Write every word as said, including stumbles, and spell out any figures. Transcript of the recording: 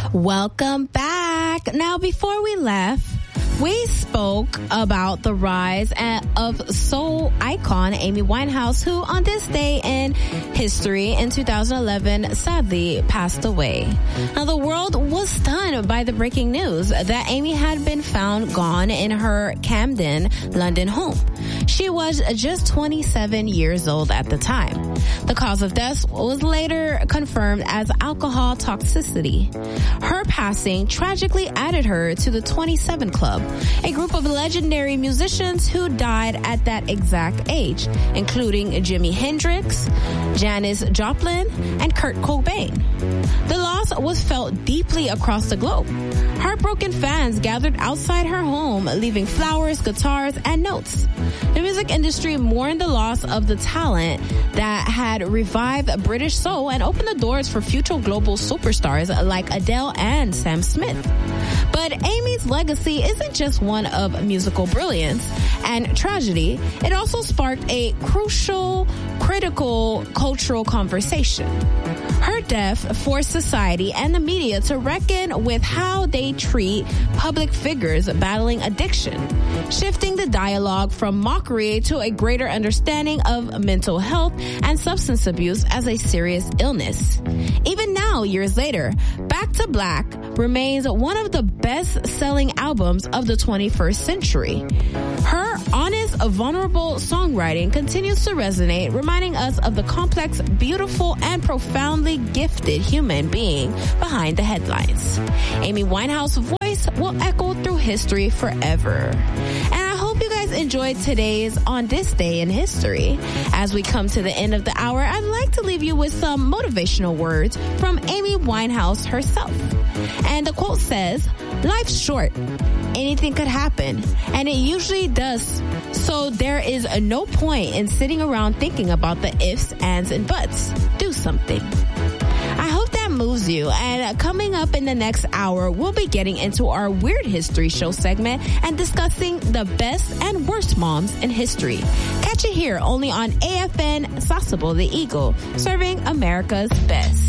Welcome back. Now, before we left, we spoke about the rise of soul icon Amy Winehouse, who on this day in history in two thousand eleven sadly passed away. Now, the world was stunned by the breaking news that Amy had been found gone in her Camden, London home. She was just twenty-seven years old at the time. The cause of death was later confirmed as alcohol toxicity. Her passing tragically added her to the twenty-seven Club, a group of legendary musicians who died at that exact age, including Jimi Hendrix, Janis Joplin, and Kurt Cobain. The loss was felt deeply across the globe. Heartbroken fans gathered outside her home, leaving flowers, guitars, and notes. The music industry mourned the loss of the talent that had revived British soul and opened the doors for future global superstars like Adele and Sam Smith. But Amy's legacy isn't just one of musical brilliance and tragedy. It also sparked a crucial, critical cultural conversation. Her death forced society and the media to reckon with how they treat public figures battling addiction, shifting the dialogue from mockery to a greater understanding of mental health and substance abuse as a serious illness. Even now, years later, Back to Black remains one of the best-selling albums of the twenty-first century. Her honest, vulnerable songwriting continues to resonate, reminding us of the complex, beautiful, and profoundly gifted human being behind the headlines. Amy Winehouse's voice will echo through history forever. And I hope you guys enjoyed today's On This Day in History. As we come to the end of the hour, I'd like to leave you with some motivational words from Amy Winehouse herself. And the quote says, "Life's short. Anything could happen, and it usually does. So there is no point in sitting around thinking about the ifs, ands, and buts. Do something." I hope that moves you. And coming up in the next hour, we'll be getting into our Weird History Show segment and discussing the best and worst moms in history. Catch it here only on A F N Sasebo the Eagle, serving America's best.